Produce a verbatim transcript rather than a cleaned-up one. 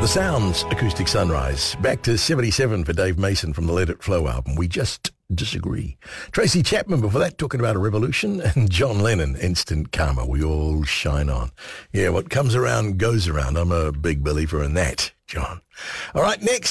The Sounds, Acoustic Sunrise. Back to seventy-seven for Dave Mason from the Let It Flow album. We Just Disagree. Tracy Chapman before that, talking about a revolution. And John Lennon, Instant Karma. We all shine on. Yeah, what comes around goes around. I'm a big believer in that, John. All right, next.